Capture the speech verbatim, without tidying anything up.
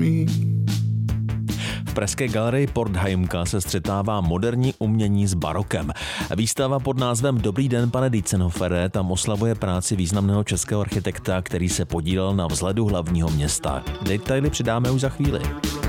me. V pražské galerii Portheimka se střetává moderní umění s barokem. Výstava pod názvem Dobrý den, pane Dientzenhofere tam oslavuje práci významného českého architekta, který se podílel na vzhledu hlavního města. Detaily přidáme už za chvíli.